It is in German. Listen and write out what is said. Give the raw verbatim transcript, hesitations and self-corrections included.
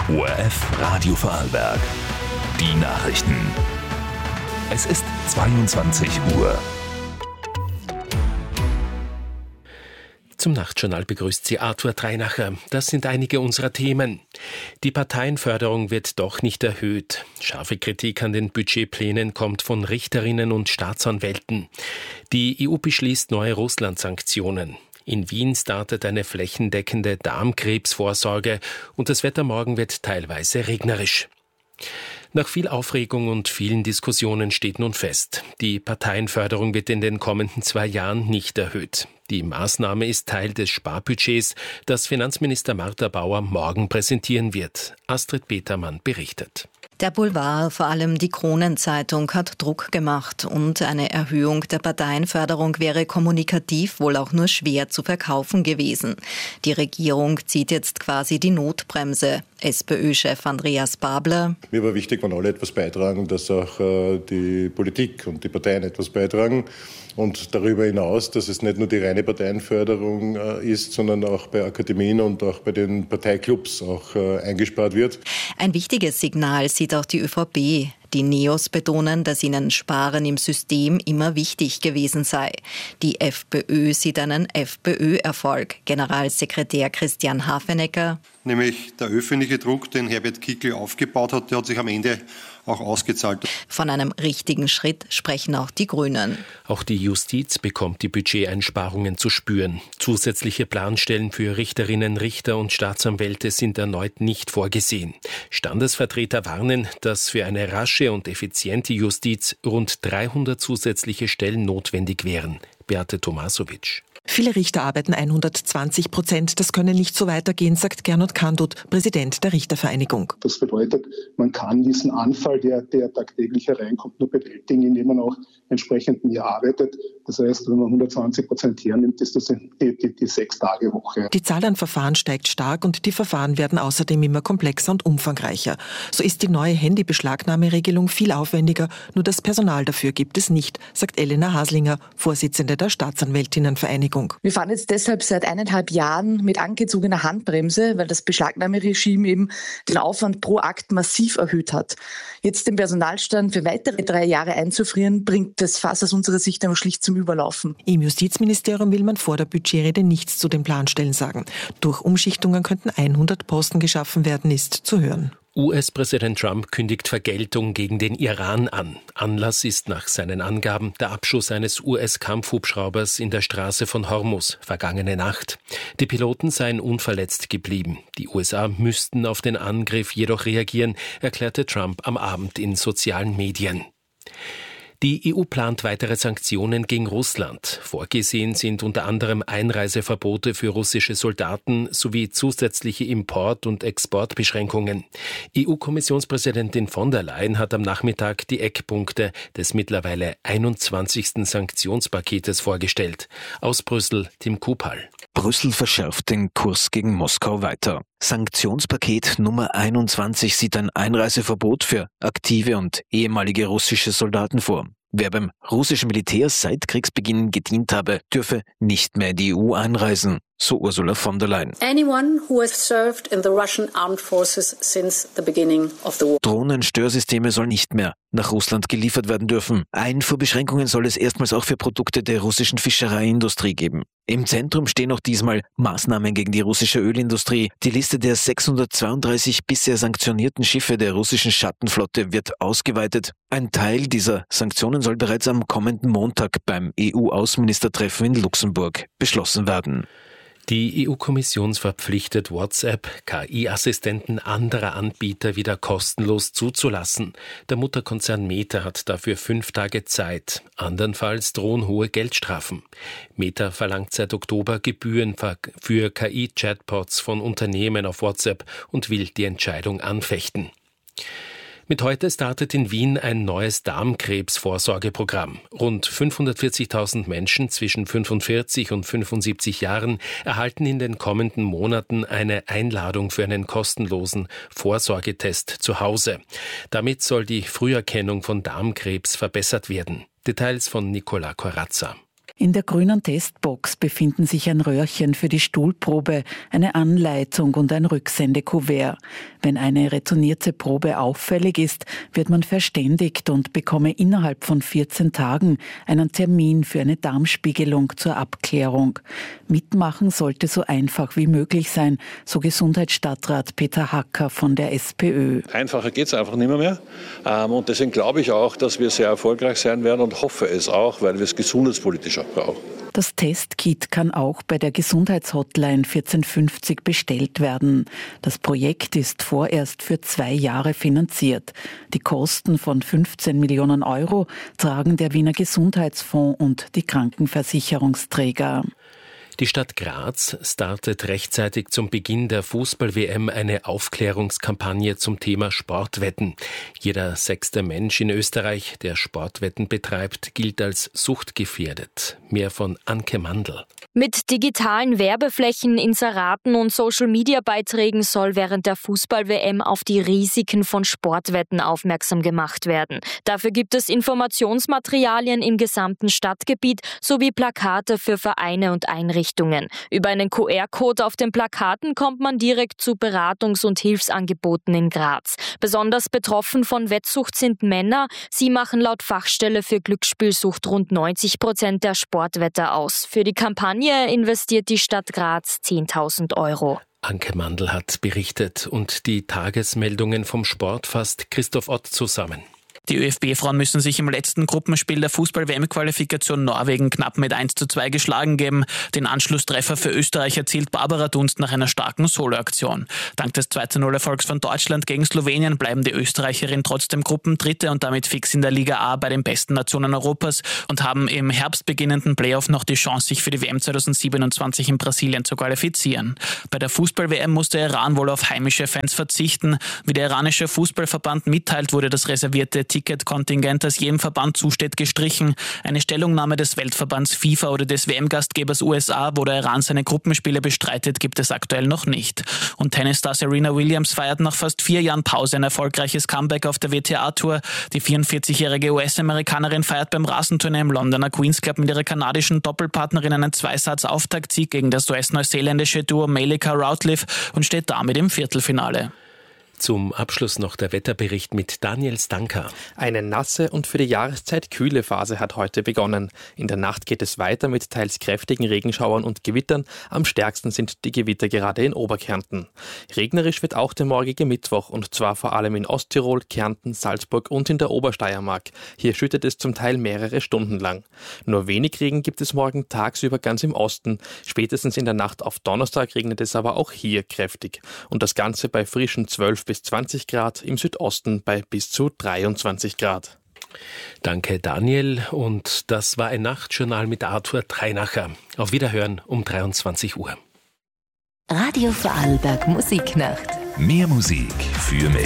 O R F Radio Vorarlberg. Die Nachrichten. Es ist zweiundzwanzig Uhr. Zum Nachtjournal begrüßt Sie Arthur Treinacher. Das sind einige unserer Themen. Die Parteienförderung wird doch nicht erhöht. Scharfe Kritik an den Budgetplänen kommt von Richterinnen und Staatsanwälten. Die E U beschließt neue Russland-Sanktionen. In Wien startet eine flächendeckende Darmkrebsvorsorge und das Wetter morgen wird teilweise regnerisch. Nach viel Aufregung und vielen Diskussionen steht nun fest, die Parteienförderung wird in den kommenden zwei Jahren nicht erhöht. Die Maßnahme ist Teil des Sparbudgets, das Finanzminister Martha Bauer morgen präsentieren wird. Astrid Petermann berichtet. Der Boulevard, vor allem die Kronenzeitung, hat Druck gemacht und eine Erhöhung der Parteienförderung wäre kommunikativ wohl auch nur schwer zu verkaufen gewesen. Die Regierung zieht jetzt quasi die Notbremse. SPÖ-Chef Andreas Babler. Mir war wichtig, wenn alle etwas beitragen, dass auch äh, die Politik und die Parteien etwas beitragen. Und darüber hinaus, dass es nicht nur die reine Parteienförderung äh, ist, sondern auch bei Akademien und auch bei den Parteiklubs auch äh, eingespart wird. Ein wichtiges Signal sieht auch die ÖVP. Die Neos betonen, dass ihnen Sparen im System immer wichtig gewesen sei. Die FPÖ sieht einen FPÖ-Erfolg. Generalsekretär Christian Hafenecker. Nämlich der öffentliche Druck, den Herbert Kickl aufgebaut hat, der hat sich am Ende auch ausgezahlt. Von einem richtigen Schritt sprechen auch die Grünen. Auch die Justiz bekommt die Budgeteinsparungen zu spüren. Zusätzliche Planstellen für Richterinnen, Richter und Staatsanwälte sind erneut nicht vorgesehen. Standesvertreter warnen, dass für eine rasche und effiziente Justiz rund dreihundert zusätzliche Stellen notwendig wären. Beate Tomasovic. Viele Richter arbeiten hundertzwanzig Prozent. Das könne nicht so weitergehen, sagt Gernot Kandut, Präsident der Richtervereinigung. Das bedeutet, man kann diesen Anfall, der, der tagtäglich hereinkommt, nur bewältigen, indem man auch entsprechend mehr arbeitet. Das heißt, wenn man hundertzwanzig Prozent hernimmt, ist das die, die, die Sechs-Tage-Woche. Die Zahl an Verfahren steigt stark und die Verfahren werden außerdem immer komplexer und umfangreicher. So ist die neue Handybeschlagnahmeregelung viel aufwendiger, nur das Personal dafür gibt es nicht, sagt Elena Haslinger, Vorsitzende der Staatsanwältinnenvereinigung. Wir fahren jetzt deshalb seit eineinhalb Jahren mit angezogener Handbremse, weil das Beschlagnahmeregime eben den Aufwand pro Akt massiv erhöht hat. Jetzt den Personalstand für weitere drei Jahre einzufrieren, bringt das Fass aus unserer Sicht aber schlicht zum Überlaufen. Im Justizministerium will man vor der Budgetrede nichts zu den Planstellen sagen. Durch Umschichtungen könnten hundert Posten geschaffen werden, ist zu hören. U S-Präsident Trump kündigt Vergeltung gegen den Iran an. Anlass ist nach seinen Angaben der Abschuss eines U S-Kampfhubschraubers in der Straße von Hormuz vergangene Nacht. Die Piloten seien unverletzt geblieben. Die U S A müssten auf den Angriff jedoch reagieren, erklärte Trump am Abend in sozialen Medien. Die E U plant weitere Sanktionen gegen Russland. Vorgesehen sind unter anderem Einreiseverbote für russische Soldaten sowie zusätzliche Import- und Exportbeschränkungen. E U-Kommissionspräsidentin von der Leyen hat am Nachmittag die Eckpunkte des mittlerweile einundzwanzigsten Sanktionspaketes vorgestellt. Aus Brüssel, Tim Kupal. Brüssel verschärft den Kurs gegen Moskau weiter. Sanktionspaket Nummer einundzwanzig sieht ein Einreiseverbot für aktive und ehemalige russische Soldaten vor. Wer beim russischen Militär seit Kriegsbeginn gedient habe, dürfe nicht mehr in die E U einreisen, so Ursula von der Leyen. Anyone who has served in the Russian armed forces since the beginning of the war. Drohnenstörsysteme sollen nicht mehr nach Russland geliefert werden dürfen. Einfuhrbeschränkungen soll es erstmals auch für Produkte der russischen Fischereiindustrie geben. Im Zentrum stehen auch diesmal Maßnahmen gegen die russische Ölindustrie. Die Liste der sechshundertzweiunddreißig bisher sanktionierten Schiffe der russischen Schattenflotte wird ausgeweitet. Ein Teil dieser Sanktionen soll bereits am kommenden Montag beim E U-Außenministertreffen in Luxemburg beschlossen werden. Die E U-Kommission verpflichtet WhatsApp, K I-Assistenten anderer Anbieter wieder kostenlos zuzulassen. Der Mutterkonzern Meta hat dafür fünf Tage Zeit. Andernfalls drohen hohe Geldstrafen. Meta verlangt seit Oktober Gebühren für K I-Chatbots von Unternehmen auf WhatsApp und will die Entscheidung anfechten. Mit heute startet in Wien ein neues Darmkrebsvorsorgeprogramm. Rund fünfhundertvierzigtausend Menschen zwischen fünfundvierzig und fünfundsiebzig Jahren erhalten in den kommenden Monaten eine Einladung für einen kostenlosen Vorsorgetest zu Hause. Damit soll die Früherkennung von Darmkrebs verbessert werden. Details von Nicola Corazza. In der grünen Testbox befinden sich ein Röhrchen für die Stuhlprobe, eine Anleitung und ein Rücksendekuvert. Wenn eine retournierte Probe auffällig ist, wird man verständigt und bekomme innerhalb von vierzehn Tagen einen Termin für eine Darmspiegelung zur Abklärung. Mitmachen sollte so einfach wie möglich sein, so Gesundheitsstadtrat Peter Hacker von der SPÖ. Einfacher geht es einfach nicht mehr. Und deswegen glaube ich auch, dass wir sehr erfolgreich sein werden und hoffe es auch, weil wir es gesundheitspolitisch auch brauchen. Das Testkit kann auch bei der Gesundheitshotline vierzehn fünfzig bestellt werden. Das Projekt ist vorerst für zwei Jahre finanziert. Die Kosten von fünfzehn Millionen Euro tragen der Wiener Gesundheitsfonds und die Krankenversicherungsträger. Die Stadt Graz startet rechtzeitig zum Beginn der Fußball-W M eine Aufklärungskampagne zum Thema Sportwetten. Jeder sechste Mensch in Österreich, der Sportwetten betreibt, gilt als suchtgefährdet. Mehr von Anke Mandl. Mit digitalen Werbeflächen, Inseraten und Social-Media-Beiträgen soll während der Fußball-W M auf die Risiken von Sportwetten aufmerksam gemacht werden. Dafür gibt es Informationsmaterialien im gesamten Stadtgebiet sowie Plakate für Vereine und Einrichtungen. Über einen Q R-Code auf den Plakaten kommt man direkt zu Beratungs- und Hilfsangeboten in Graz. Besonders betroffen von Wettsucht sind Männer. Sie machen laut Fachstelle für Glücksspielsucht rund neunzig Prozent der Sportwetter aus. Für die Kampagne investiert die Stadt Graz zehntausend Euro. Anke Mandl hat berichtet und die Tagesmeldungen vom Sport fasst Christoph Ott zusammen. Die ÖFB-Frauen müssen sich im letzten Gruppenspiel der Fußball-W M-Qualifikation Norwegen knapp mit eins zu zwei geschlagen geben. Den Anschlusstreffer für Österreich erzielt Barbara Dunst nach einer starken Soloaktion. Dank des zwei zu null Erfolgs von Deutschland gegen Slowenien bleiben die Österreicherinnen trotzdem Gruppendritte und damit fix in der Liga A bei den besten Nationen Europas und haben im Herbst beginnenden Playoff noch die Chance, sich für die W M zweitausendsiebenundzwanzig in Brasilien zu qualifizieren. Bei der Fußball-W M muss der Iran wohl auf heimische Fans verzichten. Wie der iranische Fußballverband mitteilt, wurde das reservierte Ticketkontingent, das jedem Verband zusteht, gestrichen. Eine Stellungnahme des Weltverbands FIFA oder des W M-Gastgebers U S A, wo der Iran seine Gruppenspiele bestreitet, gibt es aktuell noch nicht. Und Tennisstar Serena Williams feiert nach fast vier Jahren Pause ein erfolgreiches Comeback auf der W T A-Tour. Die vierundvierzigjährige U S-Amerikanerin feiert beim Rasenturnier im Londoner Queen's Club mit ihrer kanadischen Doppelpartnerin einen Zweisatz-Auftaktsieg gegen das U S-neuseeländische Duo Malika Routliff und steht damit im Viertelfinale. Zum Abschluss noch der Wetterbericht mit Daniel Stanka. Eine nasse und für die Jahreszeit kühle Phase hat heute begonnen. In der Nacht geht es weiter mit teils kräftigen Regenschauern und Gewittern. Am stärksten sind die Gewitter gerade in Oberkärnten. Regnerisch wird auch der morgige Mittwoch und zwar vor allem in Osttirol, Kärnten, Salzburg und in der Obersteiermark. Hier schüttet es zum Teil mehrere Stunden lang. Nur wenig Regen gibt es morgen tagsüber ganz im Osten. Spätestens in der Nacht auf Donnerstag regnet es aber auch hier kräftig. Und das Ganze bei frischen zwölf bis zwanzig Grad, im Südosten bei bis zu dreiundzwanzig Grad. Danke Daniel und das war ein Nachtjournal mit Arthur Treinacher. Auf Wiederhören um dreiundzwanzig Uhr. Radio Vorarlberg Musiknacht. Mehr Musik für mich.